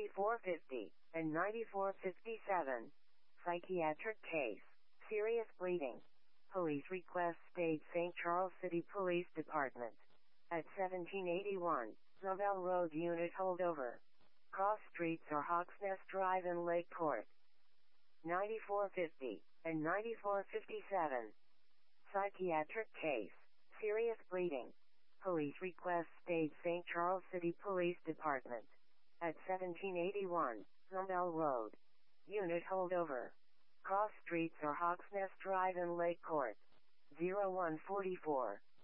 9450 and 9457. Psychiatric case. Serious bleeding. Police request State St. Charles City Police Department. At 1781, Zobel Road Unit holdover. Cross streets are Hawksnest Drive and Lake Court. 9450 and 9457. Psychiatric case. Serious bleeding. Police request State St. Charles City Police Department. At 1781, Zobel Road. Unit holdover. Cross streets are Hawksnest Drive and Lake Court. 0144.